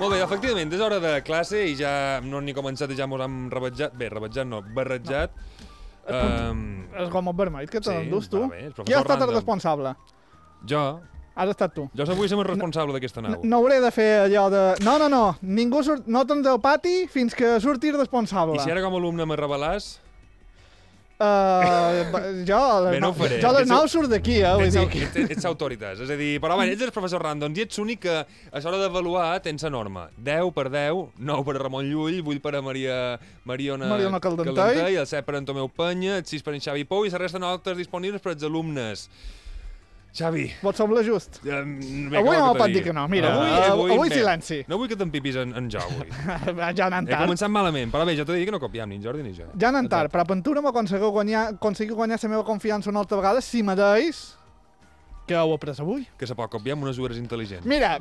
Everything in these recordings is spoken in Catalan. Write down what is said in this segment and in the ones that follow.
Molt bé, efectivament, és hora de classe i ja no n'hi començat i ja mos hem rebetjat. Bé, rebetjat no, barrejat. Els gomos vermells, que te l'endús tu. Qui ha estat el responsable? Jo. Has estat tu. Jo avui som el responsable d'aquesta nau. No hauré de fer allò de... No. Ningú no te'n del pati fins que surti responsable. I si ara com a alumne me revelàs? Jo les naus surt d'aquí, Ets autoritats. És a dir, però ets el professor Randoms i ets l'únic que a l'hora d'avaluar tens la norma. 10 per 10, 9 per Ramon Llull, 8 per a Mariona Caldentei, el 7 per en Tomeu Penya, el 6 per en Xavi Pou i la resta de notes disponibles per als alumnes. Xavi. Vot sembla just? Avui no pot dir que no, mira, avui silenci. No vull que t'empipis en jo, avui. Ja anem tard. He començat malament, però bé, jo t'he dit que no copiam ni en Jordi ni jo. Ja anem tard, però Pentura m'aconseguiu guanyar la meva confiança una altra vegada, si me deis que ho he pres avui. Que se pot copiar amb unes ures intel·ligents. Mira,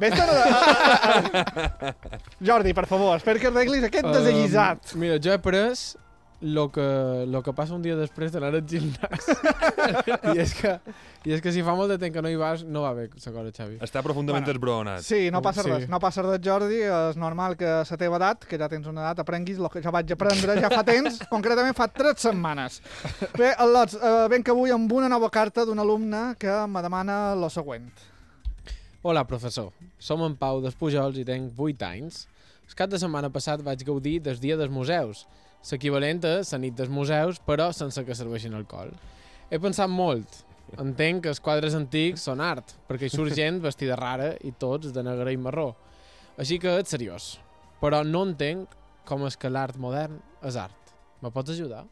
Jordi, per favor, espero que arreglis aquest desaguisat. Mira, jo he pres lo que passa un dia després d'anar al gimnàs. I és que si fa molt de temps que no hi vas, no va bé, la cosa, Xavi. Està profundament esbronat. Sí, no passa res. No passa res, Jordi. És normal que a la teva edat, que ja tens una edat, aprenguis el que jo vaig aprendre ja fa temps, concretament fa 3 setmanes. Bé, al·lots, venc avui amb una nova carta d'un alumne que me demana lo següent. Hola, professor. Som en Pau dels Pujols i tenc 8 anys. El cap de setmana passat vaig gaudir del dia dels museus, l'equivalent a la nit dels museus, però sense que serveixin alcohol. He pensat molt. Entenc que els quadres antics són art, perquè hi surt gent vestida rara i tots de negre i marró. Així que ets seriós. Però no entenc com és que l'art modern és art. Me pots ajudar?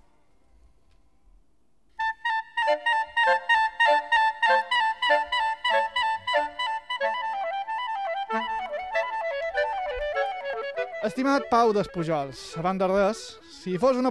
Estimat Pau dels Pujols, abans de res, si fos una